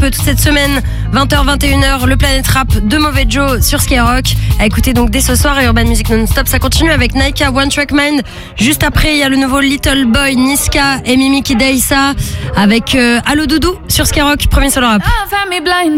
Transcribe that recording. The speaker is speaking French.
toute cette semaine, 20h, 21h, le Planète Rap de Mauvais Joe sur Skyrock. À écouter donc dès ce soir et Urban Music Non-Stop. Ça continue avec Naika, One Track Mind. Juste après, il y a le nouveau Little Boy, Niska et Mimi Kidaïsa avec Allo Doudou sur Skyrock, premier solo rap.